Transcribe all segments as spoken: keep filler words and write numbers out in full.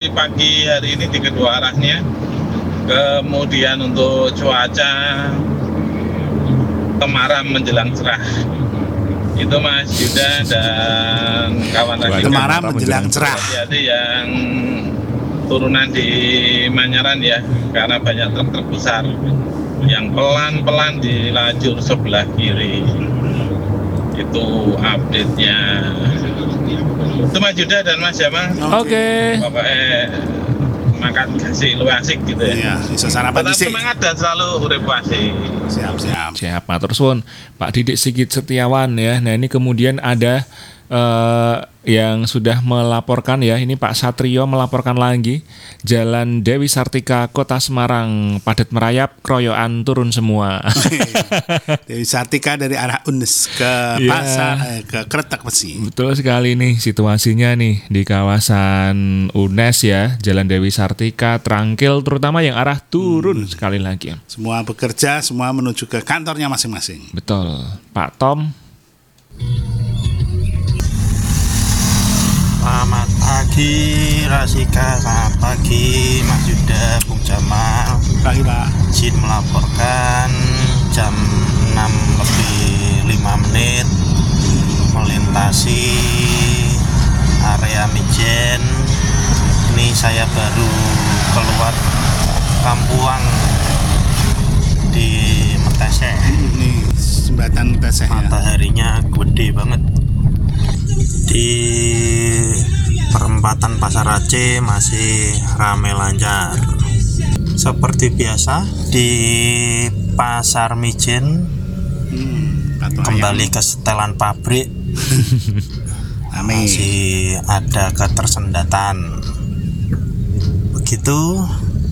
pagi hari ini di kedua arahnya. Kemudian untuk cuaca temaram menjelang cerah. Itu Mas Yuda dan kawan Radika. Temaram menjelang cerah. Hati-hati yang turunan di Manyaran ya, karena banyak truk-truk besar yang pelan-pelan di lajur sebelah kiri. Itu update-nya. Itu Mas Yuda dan Mas Jamal. Oke. Okay. Bapak eh makan kasih lu asik gitu ya. Iya, bisa sarapan tetap dhisik. Semangat dan selalu urip asik. Siap, siap. Siap, matur suwun Pak Didik Sigit Setiawan ya. Nah, ini kemudian ada uh, yang sudah melaporkan ya. Ini Pak Satrio melaporkan lagi. Jalan Dewi Sartika Kota Semarang padat merayap, kroyokan turun semua. Dewi Sartika dari arah U N E S ke yeah. Pasar eh, ke Kretek Besi. Betul sekali nih situasinya nih di kawasan U N E S ya. Jalan Dewi Sartika Trangkil terutama yang arah turun hmm. sekali lagi. Semua bekerja, semua menuju ke kantornya masing-masing. Betul. Pak Tom. Selamat pagi Rasika, selamat pagi Mas Yuda, Bung Jamal. Pagi Pak. Izin melaporkan jam enam lebih lima menit melintasi area Mijen. Ini saya baru keluar Kampuang di Metesek. Ini jembatan Metesek ya. Mataharinya gede banget. Di perempatan Pasar Aceh masih ramai lancar. Seperti biasa di Pasar Mijen hmm, kembali ayam. Ke setelan pabrik. Masih ada ketersendatan. Begitu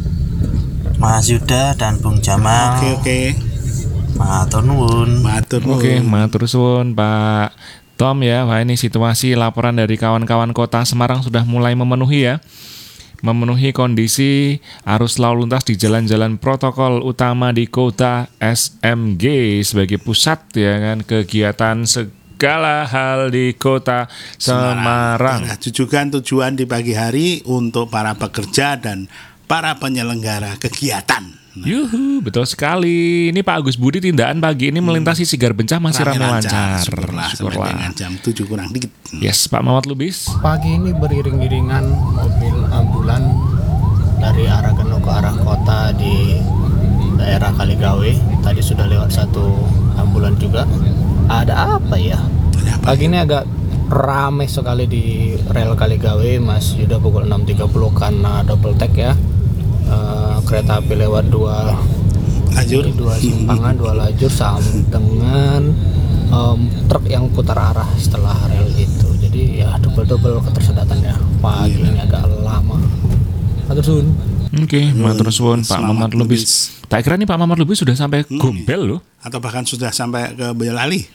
Mas Yuda dan Bung Jamal. Oke oke. Matur nuwun. Matur nuwun. Oke, matur suwun Pak Tom ya. Wah, ini situasi laporan dari kawan-kawan Kota Semarang sudah mulai memenuhi ya. Memenuhi kondisi arus lalu lintas di jalan-jalan protokol utama di Kota S M G sebagai pusat ya kan kegiatan segala hal di Kota Semarang. Semarang. Jujukan tujuan di pagi hari untuk para pekerja dan para penyelenggara kegiatan. Nah. Yuhu, betul sekali. Ini Pak Agus Budi tindakan pagi ini melintasi Sigar Bencah masih ramai lancar. Syukurlah, syukurlah. Dengan jam tujuh kurang dikit. Yes, Pak Mamat Lubis. Pagi ini beriring-iringan mobil ambulan dari arah Geno ke arah kota di daerah Kaligawe. Tadi sudah lewat satu ambulan juga. Ada apa ya? Pagi ini agak ramai sekali di rel Kaligawe, Mas Yuda, pukul enam tiga puluh karena double tag ya. Uh, kereta api lewat dua lajur, dua simpangan, dua lajur sama dengan um, truk yang putar arah setelah rel itu. Jadi ya double-double ketersedatan ya. Pagi ini agak lama. Matur suwun. Oke, okay, matur suwun Pak Mamat Lubis. Tak kira nih Pak Mamat Lubis sudah sampai hmm. Gombel loh. Atau bahkan sudah sampai ke Boyolali.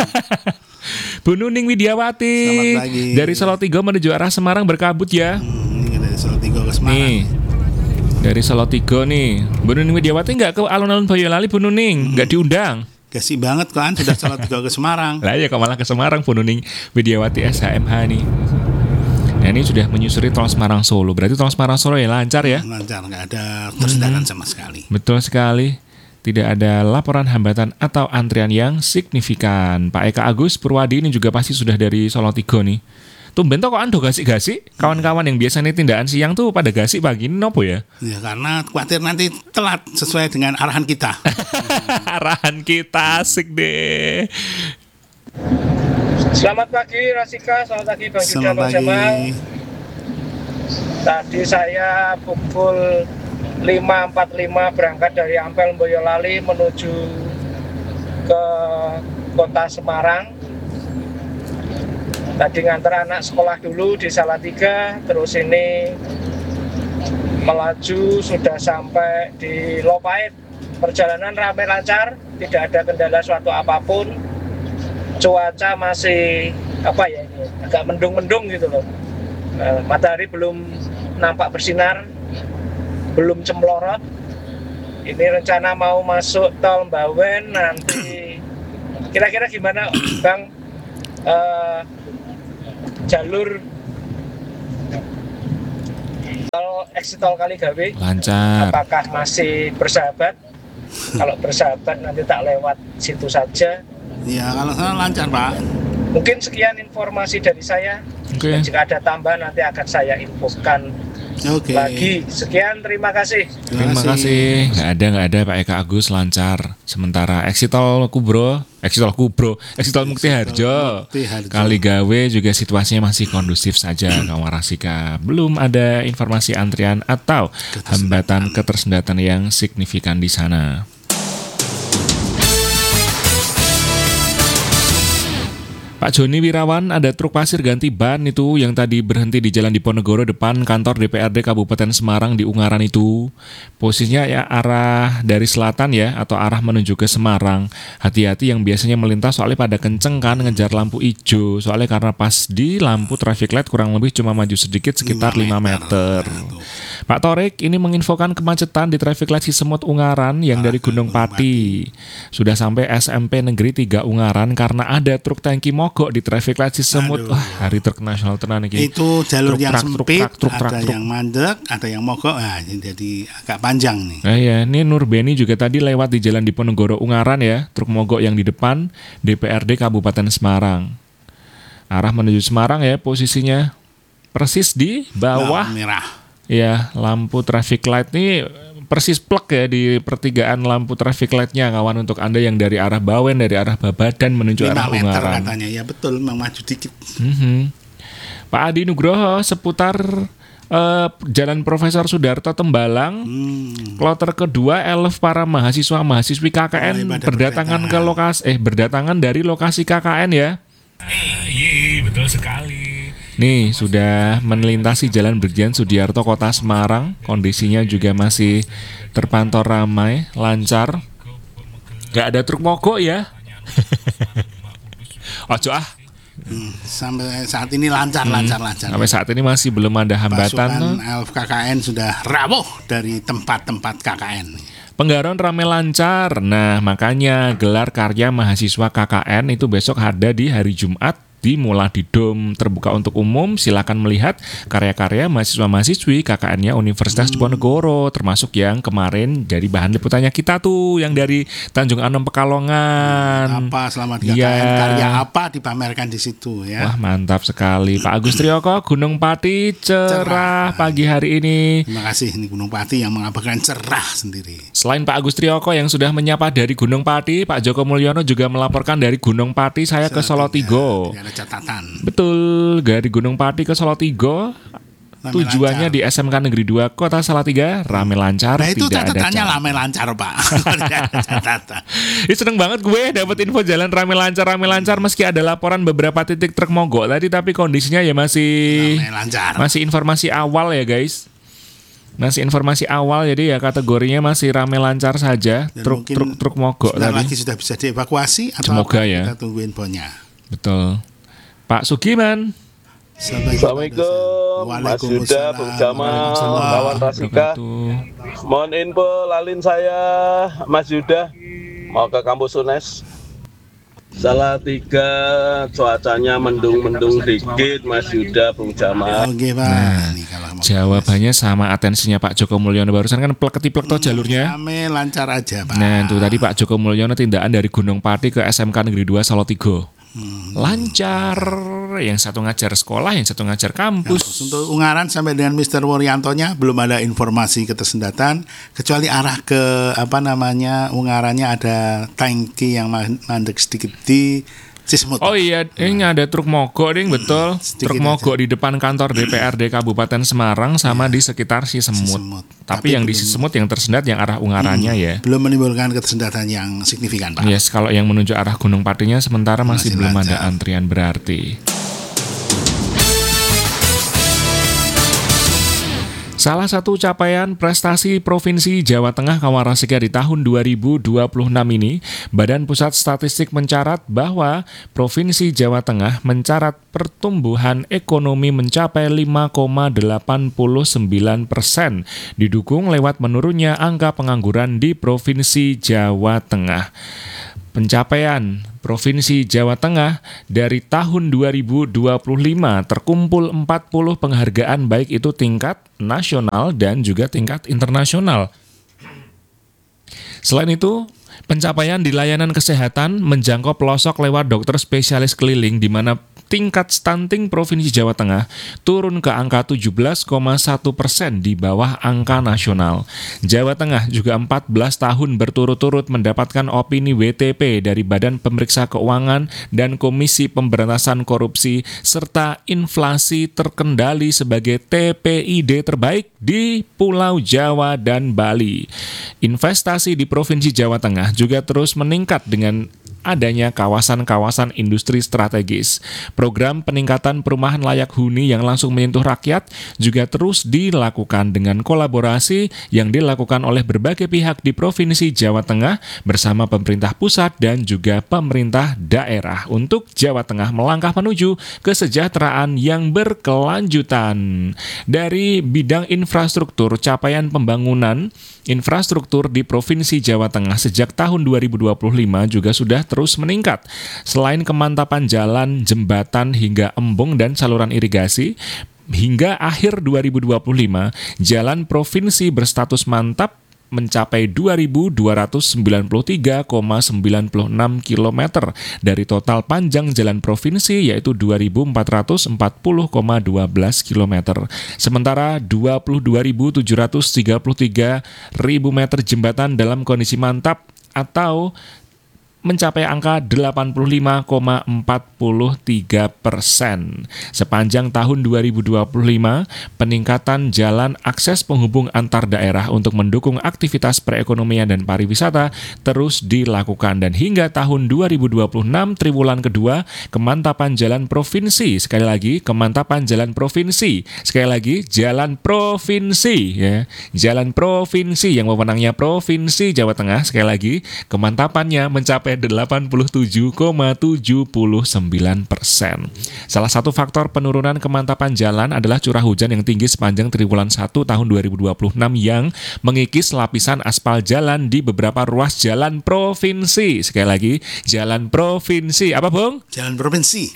Bu Nuning Widiawati dari Salatiga menuju arah Semarang berkabut ya. Hmm, ini dari Salatiga ke Semarang. Nih. Dari Salatiga nih, Bu Nuning Widiawati nggak ke alun-alun Boyolali, Bu Nuning nggak hmm. diundang. Kasih banget kan sudah Salatiga ke Semarang. Lah ya kok malah ke Semarang Bu Nuning Widiawati S H M H nih. Nah ini sudah menyusuri Tol Semarang Solo. Berarti Tol Semarang Solo ya lancar ya? Lancar, nggak ada ketersedatan hmm. sama sekali. Betul sekali. Tidak ada laporan hambatan atau antrian yang signifikan. Pak Eka Agus Purwadi ini juga pasti sudah dari Salatiga nih. Tumben toh kok ando gasik-gasik. Kawan-kawan yang biasanya tindakan siang tuh pada gasik pagi ini nopo ya? Ya karena khawatir nanti telat sesuai dengan arahan kita. Arahan kita asik deh. Selamat pagi Rasika, selamat pagi Bang Yuda, Bang Jamal. Tadi saya pukul lima empat puluh lima berangkat dari Ampel Boyolali menuju ke Kota Semarang. Tadi nganter anak sekolah dulu di Salatiga, terus ini melaju sudah sampai di Lopait. Perjalanan ramai lancar, tidak ada kendala suatu apapun. Cuaca masih apa ya, agak mendung-mendung gitu loh. Nah, matahari belum nampak bersinar, belum cemlorot. Ini rencana mau masuk tol Bawen nanti. Kira-kira gimana, Bang? Uh, jalur Tol Eksitol Kaligawe Lancar. apakah masih bersahabat? Kalau bersahabat nanti tak lewat situ saja. Ya kalau sana lancar Pak. Mungkin sekian informasi dari saya. Oke. Dan jika ada tambahan nanti akan saya infokan Oke. lagi. Sekian, terima kasih. Terima kasih. Nggak ada, nggak ada Pak Eka Agus, lancar. Sementara Eksitol Kubro, Eksitol Kubro, Eksitol Mukti Harjo, Muktiharjo. Kaligawe juga situasinya masih kondusif saja, kawan Rasika. Belum ada informasi antrian atau hambatan ketersendatan yang signifikan di sana. Pak Joni Wirawan, ada truk pasir ganti ban itu yang tadi berhenti di Jalan Diponegoro depan kantor D P R D Kabupaten Semarang di Ungaran itu. Posisinya ya arah dari selatan ya, atau arah menuju ke Semarang. Hati-hati yang biasanya melintas soalnya pada kenceng kan ngejar lampu hijau. Soalnya karena pas di lampu traffic light kurang lebih cuma maju sedikit sekitar lima meter. Pak Torik ini menginfokan kemacetan di traffic light Cisemut Ungaran yang dari Gunung Pati. Sudah sampai S M P Negeri tiga Ungaran karena ada truk tangki mogok di traffic light Cisemut. Aduh. Wah, hari truk nasional tenan iki. Itu jalur Truk yang trak, truk sempit, trak, truk trak, ada truk. yang mandek, ada yang mogok. Nah, jadi agak panjang nih. Nah ya, ini Nur Beni juga tadi lewat di Jalan Diponegoro Ungaran ya, truk mogok yang di depan D P R D Kabupaten Semarang. Arah menuju Semarang ya, posisinya persis di bawah Lampu merah. ya lampu traffic light nih, persis plek ya di pertigaan lampu traffic lightnya kawan, untuk Anda yang dari arah Bawen, dari arah Babadan menuju lima arah meter Ungaran. katanya. Ya betul, memang maju dikit. Mhm. Pak Adi Nugroho seputar eh, Jalan Profesor Sudarto Tembalang. Hmm. Kloter kedua elf para mahasiswa mahasiswi K K N Oh, ibadah berdatangan ke pernikahan. lokasi eh berdatangan dari lokasi K K N ya. Iya, betul sekali. Nih sudah melintasi Jalan Brigjen Sudiarto Kota Semarang. Kondisinya juga masih terpantau ramai, lancar. Gak ada truk mogok ya. Ojo ah. Hmm, sampai saat ini lancar, lancar, lancar. Sampai saat ini masih belum ada hambatan. Pasukan elf K K N sudah rawuh dari tempat-tempat K K N. Penggaron rame lancar. Nah, makanya gelar karya mahasiswa K K N itu besok ada di hari Jumat di Mula di Dom, terbuka untuk umum. Silakan melihat karya-karya mahasiswa-mahasiswi K K N-nya Universitas Diponegoro, termasuk yang kemarin jadi bahan liputannya kita tuh, yang dari Tanjung Anom Pekalongan. Apa selama di K K N, Iya. karya apa dipamerkan di situ ya. Wah, mantap sekali. Pak Agus Trioko, Gunung Pati cerah pagi hari ini. Terima kasih, ini Gunung Pati yang mengabarkan cerah sendiri. Selain Pak Agus Trioko yang sudah menyapa dari Gunung Pati, Pak Joko Mulyono juga melaporkan dari Gunung Pati saya ke Solotigo. Tidak ada catatan. Betul, dari Gunung Pati ke Solotigo. Rame Tujuannya lancar. di S M K Negeri dua Kota Salatiga, rame lancar, Nah itu tidak ada catatannya cacat. rame lancar Pak. Tidak ada catatan. Ih, seneng banget gue dapat info jalan rame lancar, rame lancar meski ada laporan beberapa titik truk mogok tadi, tapi kondisinya ya masih Rame lancar. masih informasi awal ya guys. Masih informasi awal, jadi ya kategorinya masih rame lancar saja. Dan Truk mungkin truk truk mogok sebentar tadi. lagi sudah bisa dievakuasi atau Semoga apa, ya. kita tunggu infonya. Betul. Pak Sugiman. Assalamualaikum, Mas Yuda, Bung Jamal, kawan Rasika. Mohon info lalin saya, Mas Yuda, mau ke kampus UNES. Salatiga cuacanya mendung-mendung dikit, Mas Yuda, Bung Jamal. Oke Pak. Nah, Ini kalau mau jawabannya sama atensinya Pak Joko Mulyono barusan kan plek-plek toh jalurnya. rame lancar aja Pak. Nah, itu tadi Pak Joko Mulyono tindakan dari Gunung Pati ke S M K Negeri dua Solotigo. Hmm. Lancar, yang satu ngajar sekolah, yang satu ngajar kampus. Untuk Ungaran sampai dengan Mister Wuryantonya belum ada informasi ketersendatan, kecuali arah ke apa namanya Ungarannya ada tangki yang mandek sedikit di Cisemut. Oh iya, ini ada truk mogok ding, betul. sedikit Truk mogok di depan kantor D P R D Kabupaten Semarang sama di sekitar Cisemut. Cisemut. Tapi, Tapi yang di belum- Cisemut yang tersendat yang arah Ungarannya ya. Belum menimbulkan ketersendatan yang signifikan Pak. Yes, kalau yang menuju arah Gunung Patinya sementara masih, Masih belum lancar. ada antrian berarti. Salah satu capaian prestasi Provinsi Jawa Tengah Kawarasika di tahun dua ribu dua puluh enam ini, Badan Pusat Statistik mencatat bahwa Provinsi Jawa Tengah mencatat pertumbuhan ekonomi mencapai lima koma delapan puluh sembilan persen, didukung lewat menurunnya angka pengangguran di Provinsi Jawa Tengah. Pencapaian Provinsi Jawa Tengah dari tahun dua ribu dua puluh lima terkumpul empat puluh penghargaan baik itu tingkat nasional dan juga tingkat internasional. Selain itu, pencapaian di layanan kesehatan menjangkau pelosok lewat dokter spesialis keliling di mana tingkat stunting Provinsi Jawa Tengah turun ke angka tujuh belas koma satu persen di bawah angka nasional. Jawa Tengah juga empat belas tahun berturut-turut mendapatkan opini W T P dari Badan Pemeriksa Keuangan dan Komisi Pemberantasan Korupsi serta inflasi terkendali sebagai T P I D terbaik di Pulau Jawa dan Bali. Investasi di Provinsi Jawa Tengah juga terus meningkat dengan adanya kawasan-kawasan industri strategis. Program peningkatan perumahan layak huni yang langsung menyentuh rakyat juga terus dilakukan dengan kolaborasi yang dilakukan oleh berbagai pihak di Provinsi Jawa Tengah bersama pemerintah pusat dan juga pemerintah daerah untuk Jawa Tengah melangkah menuju kesejahteraan yang berkelanjutan. Dari bidang infrastruktur, capaian pembangunan infrastruktur di Provinsi Jawa Tengah sejak tahun dua ribu dua puluh lima juga sudah terus meningkat. Selain kemantapan jalan, jembatan hingga embung dan saluran irigasi, hingga akhir dua ribu dua puluh lima, jalan provinsi berstatus mantap mencapai dua ribu dua ratus sembilan puluh tiga koma sembilan enam kilometer dari total panjang jalan provinsi yaitu dua ribu empat ratus empat puluh koma satu dua kilometer. Sementara dua puluh dua ribu tujuh ratus tiga puluh tiga ribu meter jembatan dalam kondisi mantap atau mencapai angka delapan puluh lima koma empat tiga persen. Sepanjang tahun dua ribu dua puluh lima, peningkatan jalan akses penghubung antar daerah untuk mendukung aktivitas perekonomian dan pariwisata terus dilakukan. Dan hingga tahun dua ribu dua puluh enam, triwulan kedua, kemantapan jalan provinsi, sekali lagi, kemantapan jalan provinsi, sekali lagi, jalan provinsi, ya, jalan provinsi yang wewenangnya Provinsi Jawa Tengah, sekali lagi, kemantapannya mencapai delapan puluh tujuh koma tujuh sembilan persen. Salah satu faktor penurunan kemantapan jalan adalah curah hujan yang tinggi sepanjang triwulan satu tahun dua ribu dua puluh enam yang mengikis lapisan aspal jalan di beberapa ruas jalan provinsi. Sekali lagi, jalan provinsi. Apa, Bung? Jalan provinsi.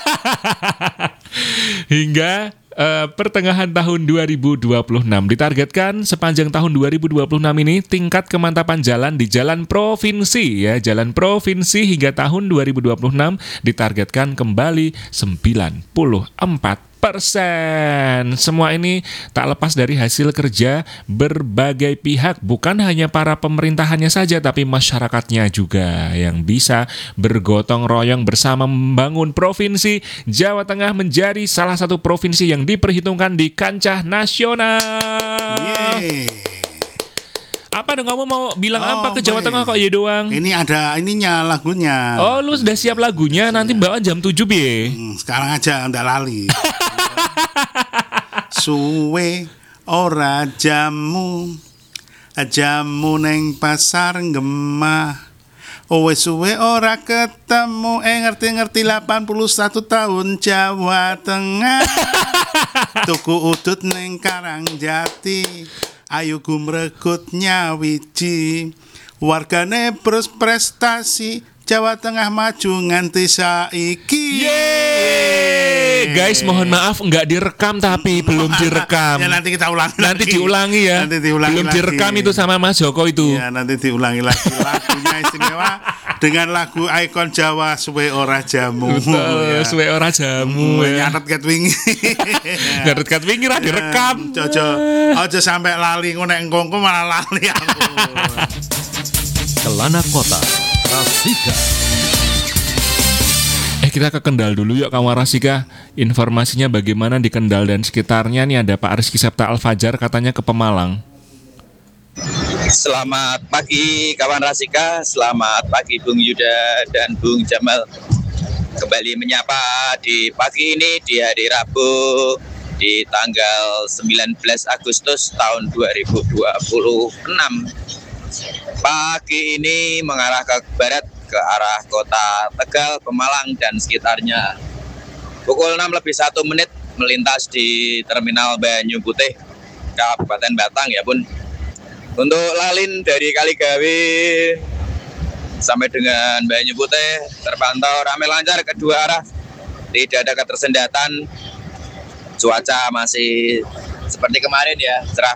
Hingga Uh, pertengahan tahun dua ribu dua puluh enam ditargetkan sepanjang tahun dua ribu dua puluh enam ini tingkat kemantapan jalan di jalan provinsi ya jalan provinsi hingga tahun dua ribu dua puluh enam ditargetkan kembali sembilan puluh empat persen. Semua ini tak lepas dari hasil kerja berbagai pihak, bukan hanya para pemerintahannya saja tapi masyarakatnya juga yang bisa bergotong royong bersama membangun Provinsi Jawa Tengah menjadi salah satu provinsi yang diperhitungkan di kancah nasional. Yeay. Apa dong, kamu mau bilang Oh, apa ke Jawa baik. Tengah kok ya doang? Ini ada ininya lagunya. Oh, lu sudah siap lagunya, nanti bawa jam tujuh bi. Hmm, sekarang aja ndak lali. Suwe ora jamu, jamu neng pasar gemah. Owe suwe ora ketemu, eh ngerti-ngerti delapan puluh satu tahun Jawa Tengah. Tuku udut neng Karangjati, ayo gumregut nyawiji. Wargane terus prestasi, Jawa Tengah maju nganti saiki. Yeay! Guys, mohon maaf nggak direkam tapi belum direkam. Ya nanti kita ulangi. Nanti lagi. diulangi ya. Nanti diulangi belum lagi. direkam itu sama Mas Joko itu. Ya nanti diulangi lagi lagunya istimewa dengan lagu ikon Jawa Suwe Ora Jamu. Betul, suwe ora jamu. ya. Nyatet ket wingi. Nyatet kat wingi ra direkam. Jojo, aja sampai lali ngono nek engko malah lali aku. Kelana Kota Rasika. Eh kita ke Kendal dulu yuk kawan Rasika. Informasinya bagaimana di Kendal dan sekitarnya nih, ada Pak Rizky Septa Al-Fajar katanya ke Pemalang. Selamat pagi kawan Rasika, selamat pagi Bung Yuda dan Bung Jamal. Kembali menyapa di pagi ini di hari Rabu di tanggal sembilan belas Agustus tahun dua ribu dua puluh enam. Pagi ini mengarah ke barat ke arah kota Tegal, Pemalang dan sekitarnya. Pukul enam lebih satu menit melintas di Terminal Banyu Putih, Kabupaten Batang ya Bun. Untuk lalin dari Kaligawe sampai dengan Banyu Putih terpantau ramai lancar kedua arah, tidak ada ketersendatan, cuaca masih seperti kemarin ya, cerah